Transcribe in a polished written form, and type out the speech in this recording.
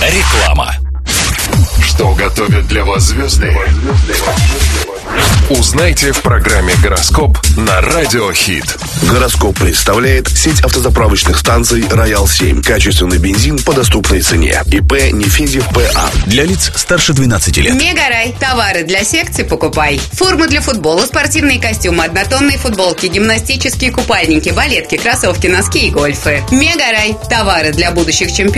Реклама. Что готовят для вас звезды? Узнайте в программе «Гороскоп» на Радио Хит. Гороскоп представляет сеть автозаправочных станций «Роял-7». Качественный бензин по доступной цене. ИП Нефедев ПА. Для лиц старше 12 лет. Мегарай. Товары для секций покупай. Форма для футбола, спортивные костюмы, однотонные футболки, гимнастические купальники, балетки, кроссовки, носки и гольфы. Мегарай. Товары для будущих чемпионов